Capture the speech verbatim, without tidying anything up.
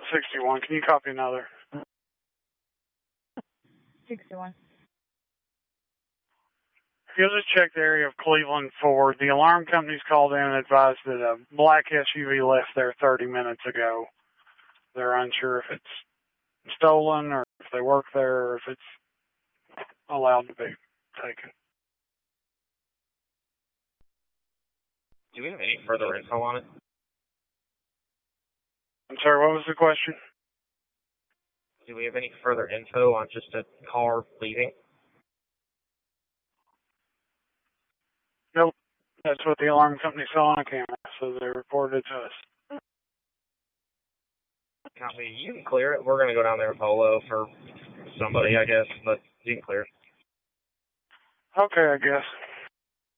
sixty-one, can you copy another? sixty-one. You'll just check the area of Cleveland Ford. The alarm company's called in and advised that a black S U V left there thirty minutes ago. They're unsure if it's stolen or if they work there or if it's allowed to be taken. Do we have any further info on it? I'm sorry, what was the question? Do we have any further info on just a car leaving? Nope. That's what the alarm company saw on camera, so they reported it to us. Copy. You can clear it. We're going to go down there and polo for somebody, I guess, but you can clear it. Okay, I guess.